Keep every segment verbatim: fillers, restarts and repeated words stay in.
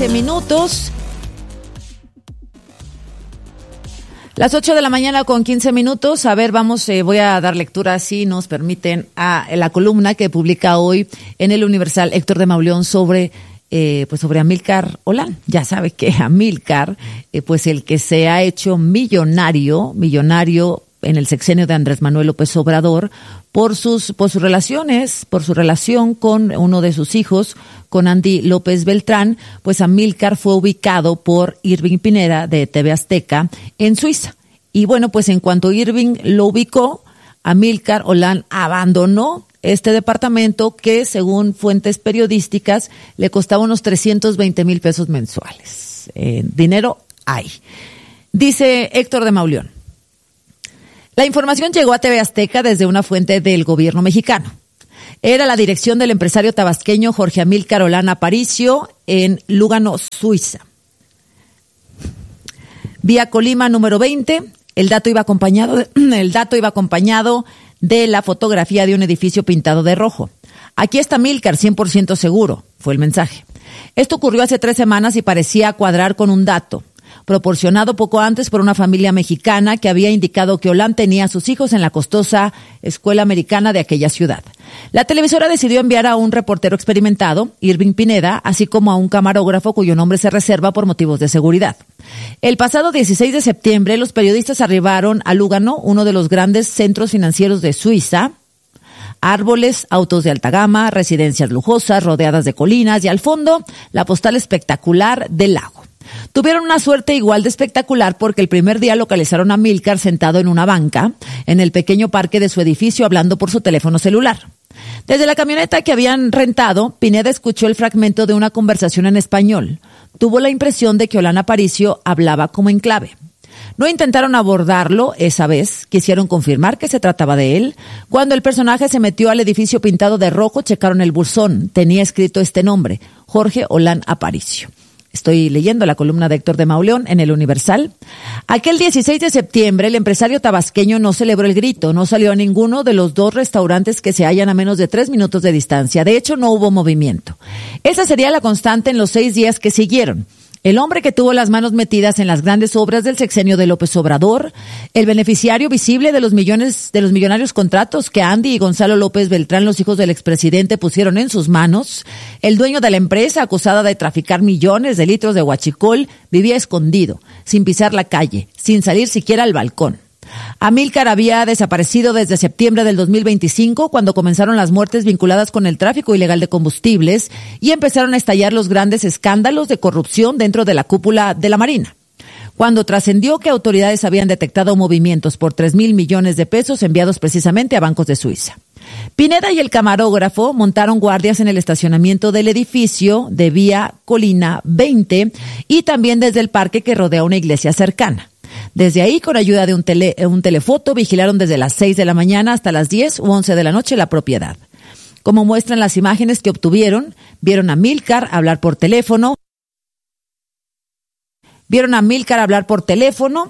quince minutos. Las ocho de la mañana con quince minutos. A ver, vamos, eh, voy a dar lectura, si nos permiten, a la columna que publica hoy en el Universal Héctor de Mauleón sobre, eh, pues sobre Amílcar Olán. Ya sabe que Amílcar, eh, pues el que se ha hecho millonario, millonario en el sexenio de Andrés Manuel López Obrador, por sus, por sus relaciones, por su relación con uno de sus hijos, con Andy López Beltrán, pues Amílcar fue ubicado por Irving Pineda de T V Azteca en Suiza. Y bueno, pues en cuanto Irving lo ubicó, Amílcar Olán abandonó este departamento que, según fuentes periodísticas, le costaba unos trescientos veinte mil pesos mensuales. Eh, dinero hay. Dice Héctor de Mauleón: la información llegó a T V Azteca desde una fuente del gobierno mexicano. Era la dirección del empresario tabasqueño Jorge Amílcar Olán Aparicio en Lugano, Suiza. Vía Colima número veinte, el dato iba acompañado de, el dato iba acompañado de la fotografía de un edificio pintado de rojo. Aquí está Amílcar, cien por ciento seguro, fue el mensaje. Esto ocurrió hace tres semanas y parecía cuadrar con un dato proporcionado poco antes por una familia mexicana que había indicado que Olán tenía a sus hijos en la costosa escuela americana de aquella ciudad. La televisora decidió enviar a un reportero experimentado, Irving Pineda, así como a un camarógrafo cuyo nombre se reserva por motivos de seguridad. El pasado dieciséis de septiembre, los periodistas arribaron a Lugano, uno de los grandes centros financieros de Suiza. Árboles, autos de alta gama, residencias lujosas, rodeadas de colinas y al fondo, la postal espectacular del lago. Tuvieron una suerte igual de espectacular porque el primer día localizaron a Amílcar sentado en una banca en el pequeño parque de su edificio hablando por su teléfono celular. Desde la camioneta que habían rentado, Pineda escuchó el fragmento de una conversación en español. Tuvo la impresión de que Olán Aparicio hablaba como en clave. No intentaron abordarlo esa vez, quisieron confirmar que se trataba de él. Cuando el personaje se metió al edificio pintado de rojo, checaron el buzón. Tenía escrito este nombre: Jorge Olán Aparicio. Estoy leyendo la columna de Héctor de Mauleón en el Universal. Aquel dieciséis de septiembre, el empresario tabasqueño no celebró el grito, no salió a ninguno de los dos restaurantes que se hallan a menos de tres minutos de distancia. De hecho, no hubo movimiento. Esa sería la constante en los seis días que siguieron. El hombre que tuvo las manos metidas en las grandes obras del sexenio de López Obrador, el beneficiario visible de los millones, de los millonarios contratos que Andy y Gonzalo López Beltrán, los hijos del expresidente, pusieron en sus manos, el dueño de la empresa acusada de traficar millones de litros de huachicol, vivía escondido, sin pisar la calle, sin salir siquiera al balcón. Amílcar había desaparecido desde septiembre del dos mil veinticinco, cuando comenzaron las muertes vinculadas con el tráfico ilegal de combustibles y empezaron a estallar los grandes escándalos de corrupción dentro de la cúpula de la Marina. Cuando trascendió que autoridades habían detectado movimientos por tres mil millones de pesos enviados precisamente a bancos de Suiza. Pineda y el camarógrafo montaron guardias en el estacionamiento del edificio de Vía Colina veinte y también desde el parque que rodea una iglesia cercana. Desde ahí, con ayuda de un, tele, un telefoto, vigilaron desde las seis de la mañana hasta las diez u once de la noche la propiedad. Como muestran las imágenes que obtuvieron, vieron a Amílcar hablar por teléfono, vieron a Amílcar hablar por teléfono,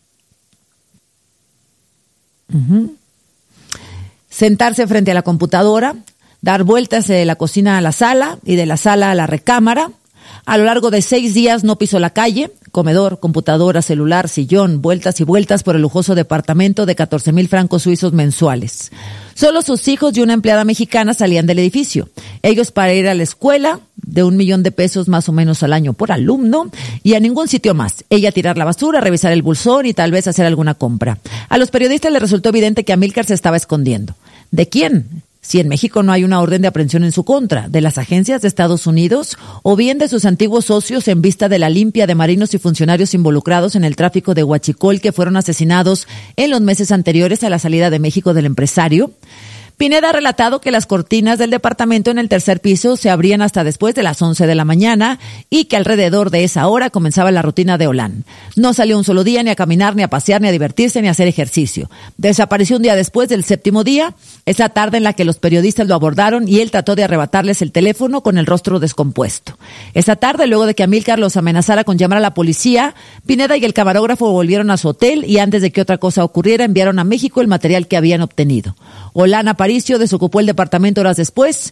uh-huh. sentarse frente a la computadora, dar vueltas de la cocina a la sala y de la sala a la recámara. A lo largo de seis días no pisó la calle, comedor, computadora, celular, sillón, vueltas y vueltas por el lujoso departamento de catorce mil francos suizos mensuales. Solo sus hijos y una empleada mexicana salían del edificio. Ellos para ir a la escuela, de un millón de pesos más o menos al año por alumno, y a ningún sitio más. Ella tirar la basura, revisar el buzón y tal vez hacer alguna compra. A los periodistas les resultó evidente que Amílcar se estaba escondiendo. ¿De quién? Si en México no hay una orden de aprehensión en su contra, de las agencias de Estados Unidos o bien de sus antiguos socios en vista de la limpia de marinos y funcionarios involucrados en el tráfico de huachicol que fueron asesinados en los meses anteriores a la salida de México del empresario. Pineda ha relatado que las cortinas del departamento en el tercer piso se abrían hasta después de las once de la mañana y que alrededor de esa hora comenzaba la rutina de Olán. No salió un solo día ni a caminar, ni a pasear, ni a divertirse, ni a hacer ejercicio. Desapareció un día después del séptimo día, esa tarde en la que los periodistas lo abordaron y él trató de arrebatarles el teléfono con el rostro descompuesto. Esa tarde, luego de que Amílcar los amenazara con llamar a la policía, Pineda y el camarógrafo volvieron a su hotel y antes de que otra cosa ocurriera enviaron a México el material que habían obtenido. Olán Aparicio desocupó el departamento horas después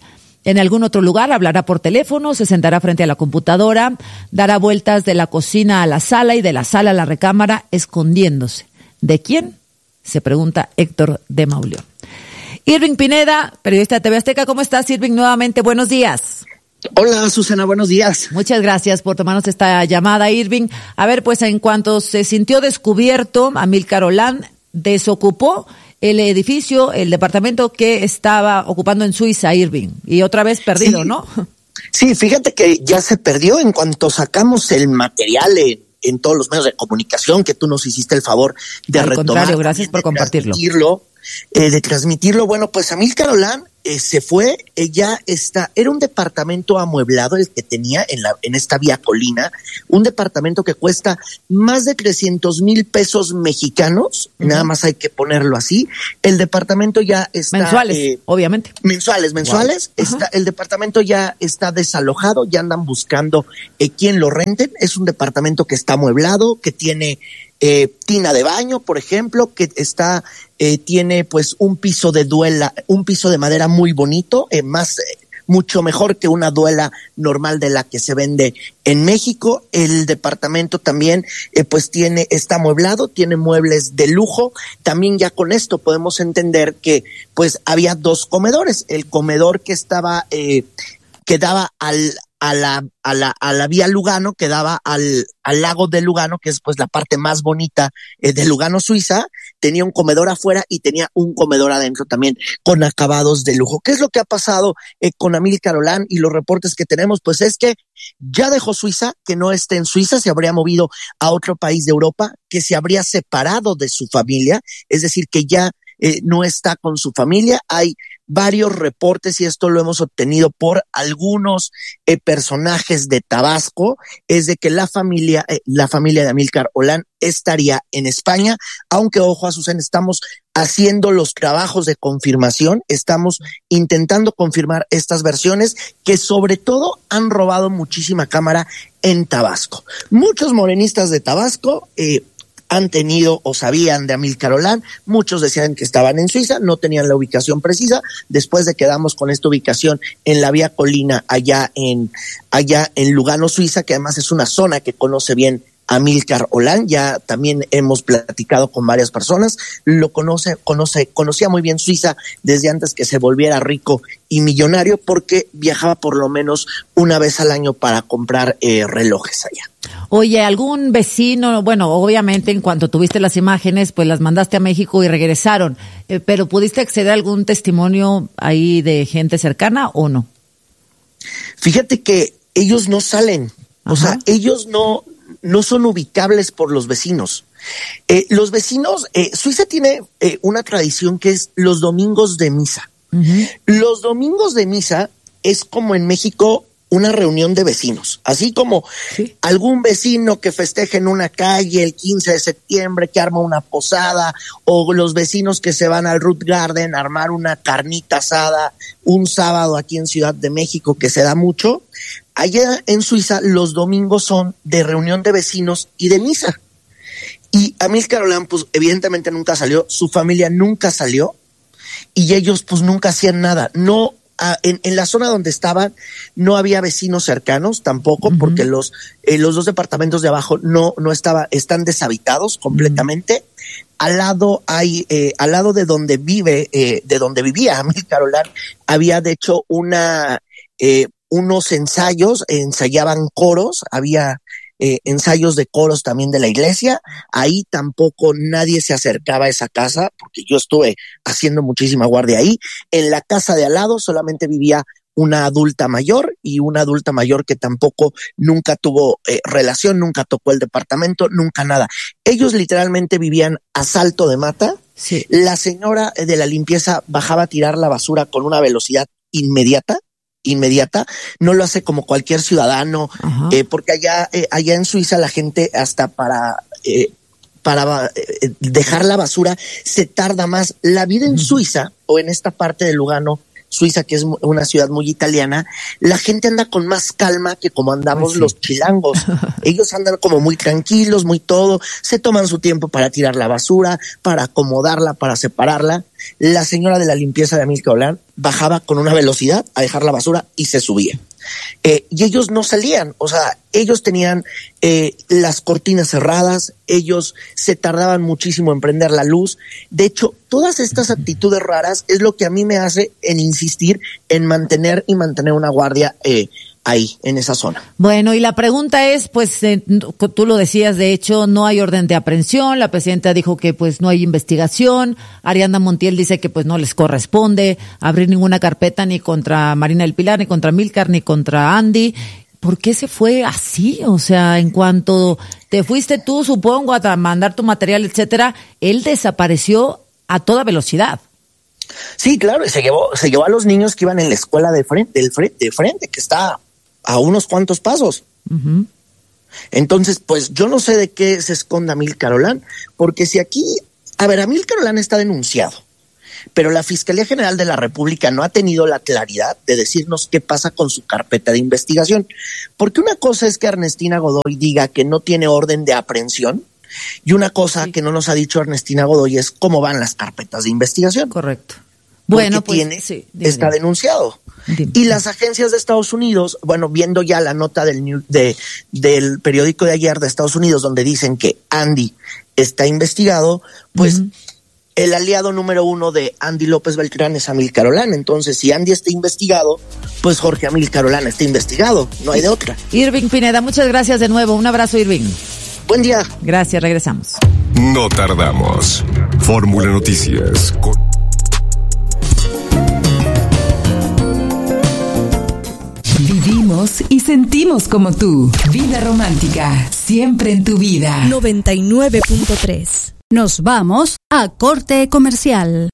en algún otro lugar, hablará por teléfono, se sentará frente a la computadora, dará vueltas de la cocina a la sala y de la sala a la recámara, escondiéndose. ¿De quién? Se pregunta Héctor de Mauleón. Irving Pineda, periodista de T V Azteca, ¿cómo estás, Irving? Nuevamente, buenos días. Hola, Susana, buenos días. Muchas gracias por tomarnos esta llamada, Irving. A ver, pues en cuanto se sintió descubierto, Amílcar Olán desocupó el edificio, el departamento que estaba ocupando en Suiza, Irving, y otra vez perdido, sí, ¿no? Sí, fíjate que ya se perdió en cuanto sacamos el material en, en todos los medios de comunicación, que tú nos hiciste el favor de Al retomar. Contrario, gracias por compartirlo. Transmitirlo, eh, de transmitirlo. Bueno, pues Amílcar Olán eh, se fue, eh, ya está, era un departamento amueblado el que tenía en la en esta Vía Colina, un departamento que cuesta más de trescientos mil pesos mexicanos, uh-huh. Nada más hay que ponerlo así. El departamento ya está... Mensuales, eh, obviamente. Mensuales, mensuales. Wow. Está, el departamento ya está desalojado, ya andan buscando eh, quién lo renten. Es un departamento que está amueblado, que tiene... Eh, tina de baño, por ejemplo, que está, eh, tiene pues un piso de duela, un piso de madera muy bonito, eh, más, eh, mucho mejor que una duela normal de la que se vende en México. El departamento también, eh, pues tiene, está amueblado, tiene muebles de lujo. También ya con esto podemos entender que pues había dos comedores. El comedor que estaba, eh, que daba al, a la, a la, a la vía Lugano, que daba al, al lago de Lugano, que es pues la parte más bonita eh, de Lugano, Suiza. Tenía un comedor afuera y tenía un comedor adentro también con acabados de lujo. ¿Qué es lo que ha pasado eh, con Amílcar Olán y los reportes que tenemos? Pues es que ya dejó Suiza, que no esté en Suiza, se habría movido a otro país de Europa, que se habría separado de su familia, es decir, que ya eh, no está con su familia. Hay varios reportes, y esto lo hemos obtenido por algunos eh, personajes de Tabasco, es de que la familia, eh, la familia de Amílcar Olán estaría en España, aunque ojo, Azucena, estamos haciendo los trabajos de confirmación, estamos intentando confirmar estas versiones que sobre todo han robado muchísima cámara en Tabasco. Muchos morenistas de Tabasco eh, han tenido o sabían de Amílcar Olán, muchos decían que estaban en Suiza, no tenían la ubicación precisa. Después de que damos con esta ubicación en la Vía Colina, allá en, allá en Lugano, Suiza, que además es una zona que conoce bien Amílcar Olán, ya también hemos platicado con varias personas, lo conoce, conoce, conocía muy bien Suiza desde antes que se volviera rico y millonario, porque viajaba por lo menos una vez al año para comprar eh, relojes allá. Oye, ¿algún vecino? Bueno, obviamente en cuanto tuviste las imágenes, pues las mandaste a México y regresaron, eh, pero ¿pudiste acceder a algún testimonio ahí de gente cercana o no? Fíjate que ellos no salen, Ajá. o sea, ellos no... no son ubicables por los vecinos. Eh, los vecinos, eh, Suiza tiene eh, una tradición que es los domingos de misa. Uh-huh. Los domingos de misa es como en México una reunión de vecinos, así como ¿Sí? algún vecino que festeja en una calle el quince de septiembre, que arma una posada, o los vecinos que se van al Root Garden a armar una carnita asada un sábado aquí en Ciudad de México, que se da mucho. Allá en Suiza los domingos son de reunión de vecinos y de misa. Y Amílcar Olán, pues evidentemente nunca salió, su familia nunca salió, y ellos pues nunca hacían nada. No, a, en, en la zona donde estaban no había vecinos cercanos tampoco, uh-huh. porque los eh, los dos departamentos de abajo no no estaba, están deshabitados completamente. Uh-huh. Al lado hay, eh, al lado de donde vive, eh, de donde vivía Amílcar Olán, había de hecho una eh, unos ensayos, ensayaban coros, había eh, ensayos de coros también de la iglesia. Ahí tampoco nadie se acercaba a esa casa, porque yo estuve haciendo muchísima guardia ahí. En la casa de al lado solamente vivía una adulta mayor, y una adulta mayor que tampoco nunca tuvo eh, relación, nunca tocó el departamento, nunca nada. Ellos literalmente vivían a salto de mata. Sí. La señora de la limpieza bajaba a tirar la basura con una velocidad inmediata. inmediata, no lo hace como cualquier ciudadano, eh, porque allá eh, allá en Suiza la gente hasta para eh, para eh, dejar la basura se tarda más. La vida en uh-huh. Suiza, o en esta parte de Lugano, Suiza, que es una ciudad muy italiana, la gente anda con más calma que como andamos pues sí. los chilangos. Ellos andan como muy tranquilos, muy todo, se toman su tiempo para tirar la basura, para acomodarla, para separarla. La señora de la limpieza de Amílcar Olan bajaba con una velocidad a dejar la basura y se subía. Eh, y ellos no salían, o sea, ellos tenían eh, las cortinas cerradas, ellos se tardaban muchísimo en prender la luz. De hecho, todas estas actitudes raras es lo que a mí me hace en insistir en mantener y mantener una guardia eh, ahí, en esa zona. Bueno, y la pregunta es, pues, eh, tú lo decías, de hecho, no hay orden de aprehensión, la presidenta dijo que, pues, no hay investigación, Ariadna Montiel dice que, pues, no les corresponde abrir ninguna carpeta ni contra Marina del Pilar, ni contra Amílcar, ni contra Andy. ¿Por qué se fue así? O sea, en cuanto te fuiste tú, supongo, a mandar tu material, etcétera, él desapareció a toda velocidad. Sí, claro, se llevó, se llevó a los niños que iban en la escuela de frente, del frente, de frente, que está a unos cuantos pasos. Uh-huh. Entonces, pues yo no sé de qué se esconda Amílcar Olan, porque si aquí, a ver, Amílcar Olan está denunciado, pero la Fiscalía General de la República no ha tenido la claridad de decirnos qué pasa con su carpeta de investigación. Porque una cosa es que Ernestina Godoy diga que no tiene orden de aprehensión, y una cosa sí. que no nos ha dicho Ernestina Godoy es cómo van las carpetas de investigación. Correcto. Bueno, pues tiene, sí, dime, está dime. denunciado. Dime. Y las agencias de Estados Unidos, bueno, viendo ya la nota del, de, del periódico de ayer de Estados Unidos donde dicen que Andy está investigado, pues uh-huh. el aliado número uno de Andy López Beltrán es Amílcar Olan. Entonces, si Andy está investigado, pues Jorge Amílcar Olan está investigado. No hay de otra. Irving Pineda, muchas gracias de nuevo. Un abrazo, Irving. Buen día. Gracias, regresamos. No tardamos. Fórmula Noticias. Vivimos y sentimos como tú. Vida romántica, siempre en tu vida. noventa y nueve punto tres. Nos vamos a corte comercial.